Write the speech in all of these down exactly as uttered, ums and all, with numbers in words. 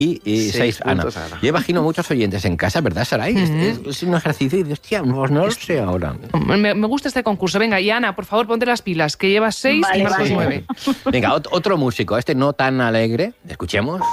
y, y seis, seis Ana. Ana. Yo imagino muchos oyentes en casa, ¿verdad, Saray? Mm-hmm. es, es un ejercicio y, hostia, pues no lo sé ahora. Me, me gusta este concurso. Venga, y Ana, por favor, ponte las pilas, que llevas seis vale, y Marcos vale. nueve. Venga, ot- otro músico, este no tan alegre. Escuchemos.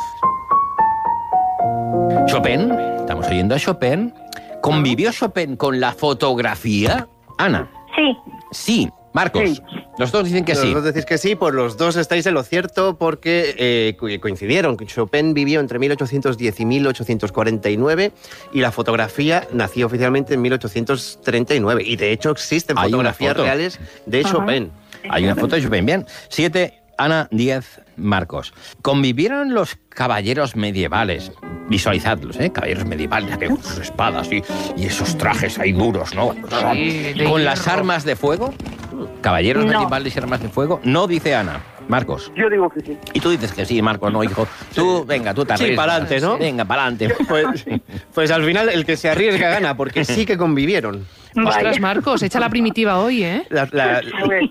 Chopin, estamos oyendo a Chopin. ¿Convivió Chopin con la fotografía? Ana. Sí. Sí. Marcos, sí. Los dos dicen que los sí. Los dos decís que sí, pues los dos estáis en lo cierto porque eh, coincidieron. Chopin vivió entre mil ochocientos diez y mil ochocientos cuarenta y nueve y la fotografía nació oficialmente en mil ochocientos treinta y nueve. Y de hecho existen Hay fotografías foto. reales de Ajá. Chopin. Hay una foto de Chopin, bien. Siete, Ana, diez, Marcos. ¿Convivieron los caballeros medievales? Visualizadlos, ¿eh? Caballeros medievales, que con sus espadas y, y esos trajes ahí duros, ¿no? Sí, ¿Con las armas de fuego? ¿Caballeros no. medievales y armas de fuego? No, dice Ana. Marcos. Yo digo que sí. Y tú dices que sí, Marcos, no, hijo. Tú, venga, tú te arriesgas. Sí, para adelante, ¿no? Venga, para adelante. Pues, pues al final el que se arriesga gana, porque sí que convivieron. Ostras, Marcos, echa la primitiva hoy, ¿eh? La, la,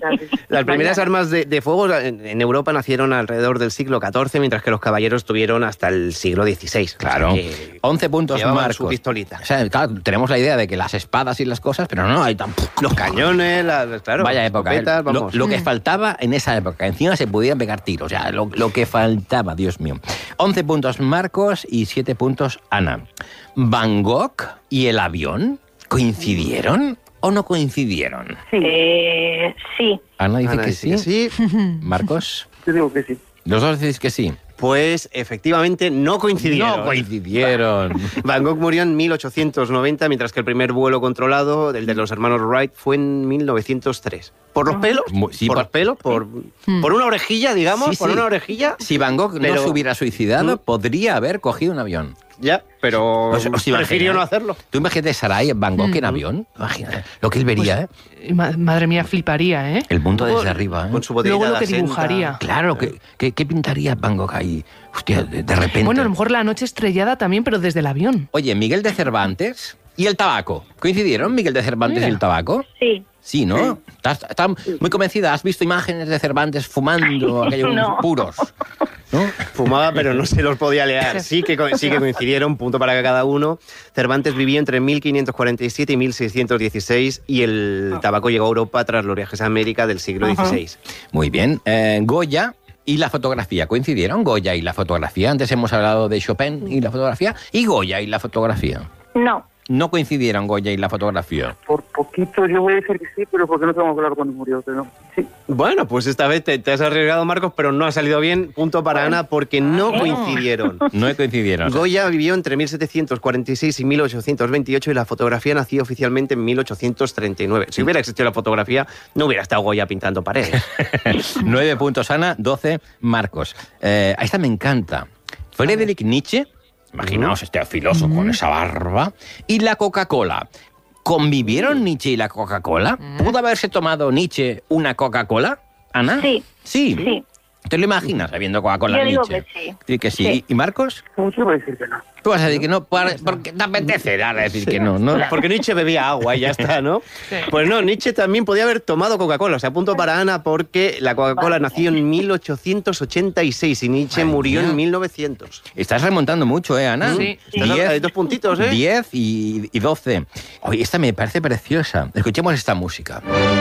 las primeras armas de, de fuego en, en Europa nacieron alrededor del siglo catorce, mientras que los caballeros tuvieron hasta el siglo dieciséis. Claro. O sea once puntos, Marcos. Su pistolita. O sea, claro, tenemos la idea de que las espadas y las cosas, pero no, hay tan... Los cañones, las, claro. Vaya época. Petas, lo, lo que faltaba en esa época, encima se podían pegar tiros, o sea, lo, lo que faltaba, Dios mío. once puntos, Marcos, y siete puntos, Ana. ¿Van Gogh y el avión coincidieron o no coincidieron? Sí. Eh, sí. Ana dice Ana que dice sí. Que sí. Marcos. Yo digo que sí. Los dos decís que sí. Pues efectivamente no coincidieron. No coincidieron. Van Gogh murió en mil ochocientos noventa, mientras que el primer vuelo controlado, el de los hermanos Wright, fue en mil novecientos tres. ¿Por los pelos? Sí, por, por los pelos, por, mm. por una orejilla, digamos, sí, por sí. una orejilla. Si Van Gogh pero... no se hubiera suicidado, ¿Mm? podría haber cogido un avión. Ya, pero os, os prefirió no hacerlo. Tú imagínate Saray, Van Gogh mm. en avión. Imagínate lo que él vería, pues, ¿eh? Madre mía, fliparía, ¿eh? El mundo desde arriba, ¿eh? Con su Luego lo que dibujaría. Claro, ¿qué, qué, qué pintaría Van Gogh ahí? Hostia, de, de repente. Bueno, a lo mejor la noche estrellada también, pero desde el avión. Oye, Miguel de Cervantes y el tabaco. ¿Coincidieron Miguel de Cervantes Mira. y el tabaco? Sí. Sí, ¿no? Sí. Estás, estás muy convencida. ¿Has visto imágenes de Cervantes fumando aquellos no. puros? ¿No? Fumaba, pero no se los podía leer. Sí que, sí que coincidieron, punto para cada uno. Cervantes vivía entre mil quinientos cuarenta y siete y mil seiscientos dieciséis y el tabaco llegó a Europa tras los viajes a América del siglo dieciséis. Muy bien. Eh, Goya y la fotografía. ¿Coincidieron Goya y la fotografía? Antes hemos hablado de Chopin y la fotografía. ¿Y Goya y la fotografía? No. ¿No coincidieron Goya y la fotografía? Por poquito yo voy a decir que sí, pero porque no tengo claro cuándo murió, pero sí. Bueno, pues esta vez te, te has arriesgado, Marcos, pero no ha salido bien. Punto para Ana, porque no coincidieron. No coincidieron. Goya vivió entre mil setecientos cuarenta y seis y mil ochocientos veintiocho y la fotografía nació oficialmente en mil ochocientos treinta y nueve. Si hubiera existido la fotografía, no hubiera estado Goya pintando paredes. Nueve puntos, Ana. Doce, Marcos. Eh, a esta me encanta. Friedrich Nietzsche... Imaginaos este filósofo mm. con esa barba. Y la Coca-Cola. ¿Convivieron Nietzsche y la Coca-Cola? Mm. ¿Pudo haberse tomado Nietzsche una Coca-Cola, Ana? Sí. Sí. Sí. ¿Te lo imaginas bebiendo Coca-Cola Yo digo Nietzsche? que sí. ¿Sí que sí? sí. ¿Y Marcos? Yo voy a decir que no. Tú vas a decir que no, porque te apetece ahora decir sí. que no, ¿no? Porque Nietzsche bebía agua y ya está, ¿no? Sí. Pues no, Nietzsche también podía haber tomado Coca-Cola. O sea, punto para Ana porque la Coca-Cola nació en mil ochocientos ochenta y seis y Nietzsche Ay, murió mía. en mil novecientos. Estás remontando mucho, ¿eh, Ana? Sí. Diez, dos puntitos, ¿eh? Diez y, y doce. Oye, esta me parece preciosa. Escuchemos esta música.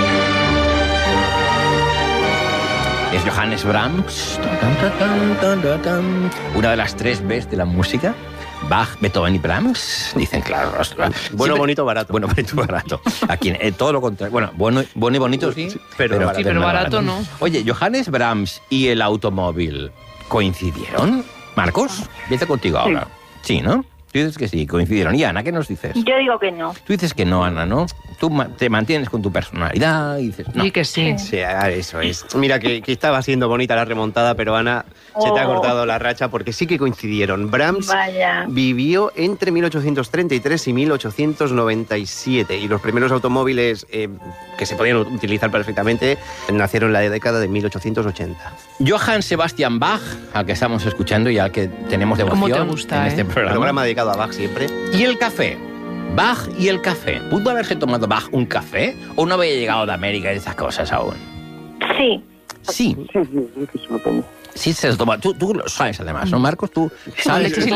Es Johannes Brahms, una de las tres Bs de la música. Bach, Beethoven y Brahms, dicen, claro. Bueno, Siempre, bonito, barato. Bueno, bonito, barato. Aquí, eh, todo lo contrario. Bueno, bueno, bueno y bonito, sí, sí pero, pero, barato, sí, pero barato, barato no. Oye, Johannes Brahms y el automóvil, ¿coincidieron? Marcos, empieza contigo ahora. Sí, sí, ¿no? Tú dices que sí, coincidieron. ¿Y Ana, qué nos dices? Yo digo que no. Tú dices que no, Ana, ¿no? Tú te mantienes con tu personalidad y dices no. Sí, que sí. Sí, eso es. Mira, que, que estaba siendo bonita la remontada, pero Ana, oh. se te ha cortado la racha porque sí que coincidieron. Brahms Vaya. vivió entre mil ochocientos treinta y tres y mil ochocientos noventa y siete y los primeros automóviles eh, que se podían utilizar perfectamente nacieron en la década de mil ochocientos ochenta. Johann Sebastian Bach, al que estamos escuchando y al que tenemos devoción ¿Cómo te gusta, en eh? este programa. programa dedicado a Bach siempre. Y el café. Bach y el café. ¿Pudo haberse tomado Bach un café o no había llegado de América y esas cosas aún? Sí. Sí. Sí, sí, sí, sí, sí, Sí se toma. Tú, tú lo sabes además, ¿no, Marcos? Tú sabes. leche sin